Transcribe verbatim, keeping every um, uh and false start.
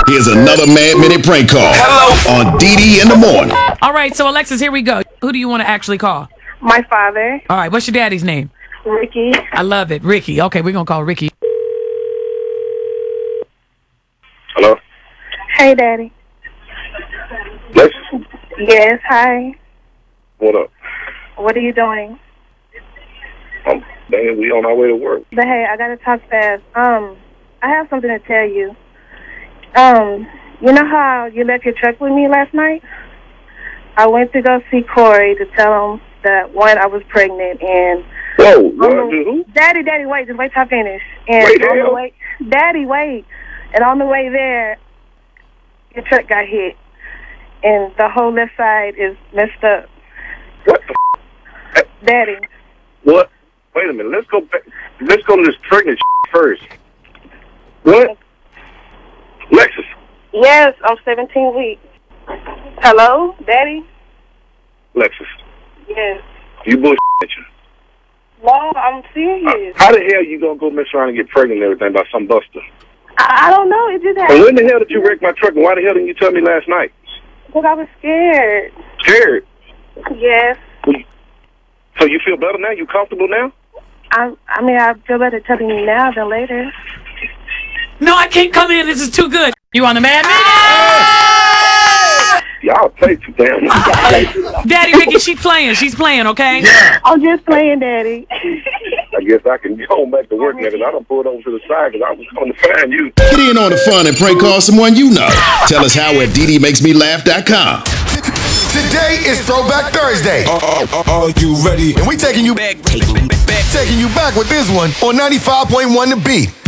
Here's another Mad Minute prank call on D D in the morning. All right, so Alexis, here we go. Who do you want to actually call? My father. All right, what's your daddy's name? Ricky. I love it, Ricky. Okay, we're gonna call Ricky. Hello? Hey, Daddy. Yes? Yes, hi. What up? What are you doing? Um, man, we on our way to work. But hey, I gotta talk fast. Um, I have something to tell you. Um, you know how you left your truck with me last night? I went to go see Corey to tell him that, one, I was pregnant, and... Whoa, what? the, Who? Daddy, Daddy, wait, just wait till I finish. And Wait, on hell? the way, Daddy, wait. And on the way there, your truck got hit, and the whole left side is messed up. What the f***? Daddy. What? Wait a minute. Let's go back. Let's go to this pregnant first. What? Lexus. Yes, I'm seventeen weeks. Hello, Daddy? Lexus. Yes. You bullshit you. No, I'm serious. How the hell you gonna go mess around and get pregnant and everything by some buster? I, I don't know. It just And happened. when the hell did you wreck my truck, and why the hell didn't you tell me last night? Because I was scared. Scared? Yes. So you feel better now? You comfortable now? I, I mean, I feel better telling you now than later. No, I can't come in. This is too good. You on the Mad Minute? Y'all play too damn much. Daddy, Ricky, she's playing. She's playing, okay? Yeah. I'm just playing, Daddy. I guess I can go back to work now because I done pulled over to the side because I was going to find you. Get in on the fun and prank call someone you know. Tell us how at D D makes me laugh dot com. Today is Throwback Thursday. Uh, uh, uh, are you ready? And we taking you back, taking you back with this one on ninety-five point one The Beat.